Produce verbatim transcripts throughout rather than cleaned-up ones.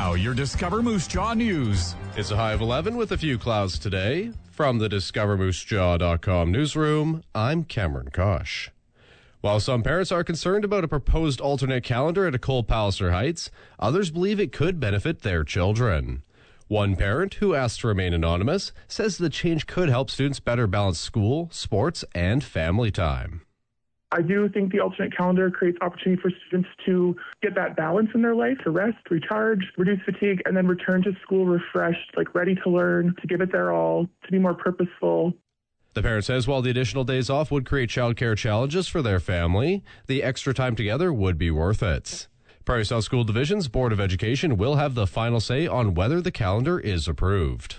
Now, your Discover Moose Jaw news. It's a high of eleven with a few clouds today. From the discover moose jaw dot com newsroom, I'm Cameron Kosh. While some parents are concerned about a proposed alternate calendar at Ecole Palliser Heights, others believe it could benefit their children. One parent, who asked to remain anonymous, says the change could help students better balance school, sports, and family time. I do think the alternate calendar creates opportunity for students to get that balance in their life, to rest, recharge, reduce fatigue, and then return to school refreshed, like ready to learn, to give it their all, to be more purposeful. The parent says while the additional days off would create childcare challenges for their family, the extra time together would be worth it. Prairie South School Division's Board of Education will have the final say on whether the calendar is approved.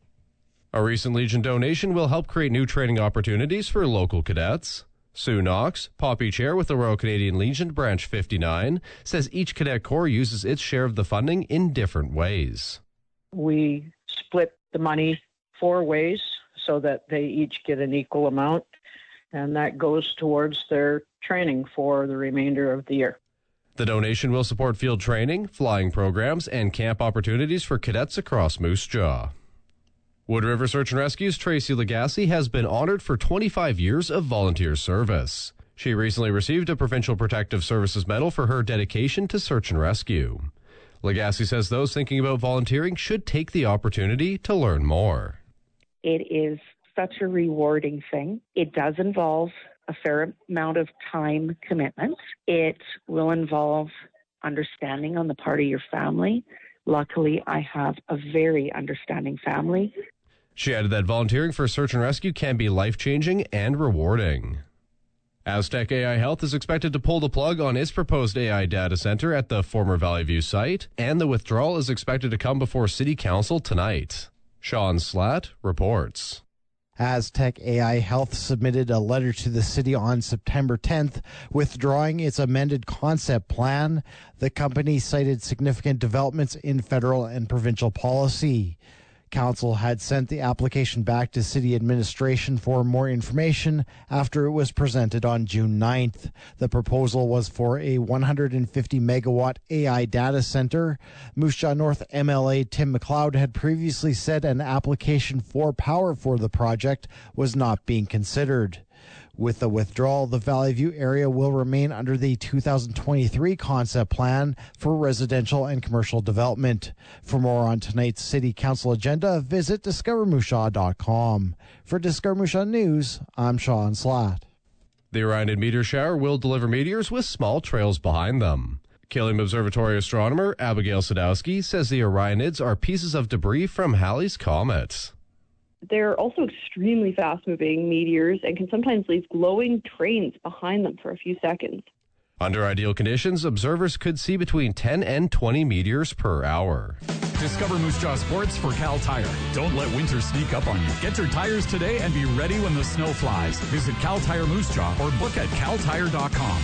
A recent Legion donation will help create new training opportunities for local cadets. Sue Knox, Poppy Chair with the Royal Canadian Legion Branch fifty-nine, says each cadet corps uses its share of the funding in different ways. We split the money four ways so that they each get an equal amount, and that goes towards their training for the remainder of the year. The donation will support field training, flying programs, and camp opportunities for cadets across Moose Jaw. Wood River Search and Rescue's Tracy Legacy has been honored for twenty-five years of volunteer service. She recently received a Provincial Protective Services Medal for her dedication to search and rescue. Legacy says those thinking about volunteering should take the opportunity to learn more. It is such a rewarding thing. It does involve a fair amount of time commitment. It will involve understanding on the part of your family. Luckily, I have a very understanding family. She added that volunteering for search and rescue can be life-changing and rewarding. Aztec A I Health is expected to pull the plug on its proposed A I data center at the former Valley View site, and the withdrawal is expected to come before City Council tonight. Sean Slatt reports. Aztec A I Health submitted a letter to the city on September tenth withdrawing its amended concept plan. The company cited significant developments in federal and provincial policy. Council had sent the application back to city administration for more information after it was presented on June ninth. The proposal was for a one hundred fifty megawatt A I data center. Moose Jaw North M L A Tim McLeod had previously said an application for power for the project was not being considered. With the withdrawal, the Valley View area will remain under the two thousand twenty-three concept plan for residential and commercial development. For more on tonight's City Council agenda, visit discover moose jaw dot com. For Discover Moose Jaw News, I'm Sean Slatt. The Orionid meteor shower will deliver meteors with small trails behind them. Killiam Observatory astronomer Abigail Sadowski says the Orionids are pieces of debris from Halley's Comet. They're also extremely fast-moving meteors and can sometimes leave glowing trains behind them for a few seconds. Under ideal conditions, observers could see between ten and twenty meteors per hour. Discover Moose Jaw Sports for Cal Tire. Don't let winter sneak up on you. Get your tires today and be ready when the snow flies. Visit Cal Tire Moose Jaw or book at cal tire dot com.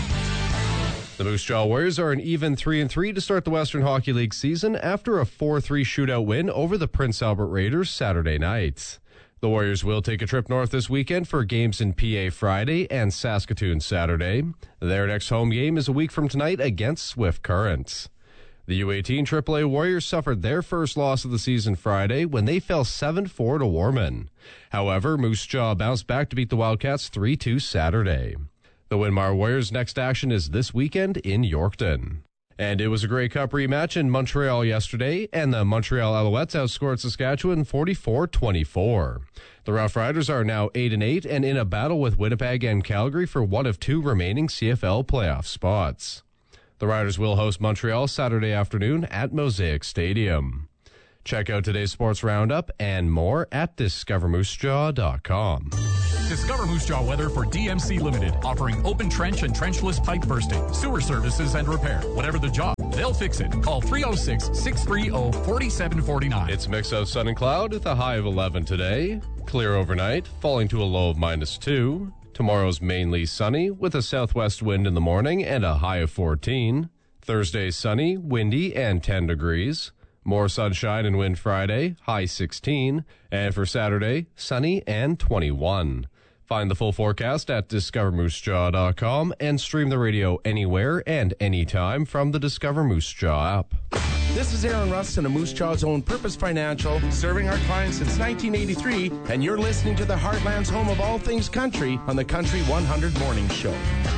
The Moose Jaw Warriors are an even three and three to start the Western Hockey League season after a four three shootout win over the Prince Albert Raiders Saturday night. The Warriors will take a trip north this weekend for games in P A Friday and Saskatoon Saturday. Their next home game is a week from tonight against Swift Current. The U eighteen triple A Warriors suffered their first loss of the season Friday when they fell seven four to Warman. However, Moose Jaw bounced back to beat the Wildcats three two Saturday. The Winmar Warriors' next action is this weekend in Yorkton. And it was a Grey Cup rematch in Montreal yesterday, and the Montreal Alouettes outscored Saskatchewan forty-four twenty-four. The Rough Riders are now eight and eight and in a battle with Winnipeg and Calgary for one of two remaining C F L playoff spots. The Riders will host Montreal Saturday afternoon at Mosaic Stadium. Check out today's sports roundup and more at discover moose jaw dot com. Discover Moose Jaw weather for D M C Limited, offering open trench and trenchless pipe bursting, sewer services and repair. Whatever the job, they'll fix it. Call three oh six, six three oh, four seven four nine. It's a mix of sun and cloud with a high of eleven today. Clear overnight, falling to a low of minus two. Tomorrow's mainly sunny with a southwest wind in the morning and a high of fourteen. Thursday sunny, windy, and ten degrees. More sunshine and wind Friday, high sixteen. And for Saturday, sunny and twenty-one. Find the full forecast at discover moose jaw dot com and stream the radio anywhere and anytime from the Discover Moose Jaw app. This is Aaron Rustin of Moose Jaw's own Purpose Financial, serving our clients since nineteen eighty-three, and you're listening to the Heartland's home of all things country on the Country one hundred Morning Show.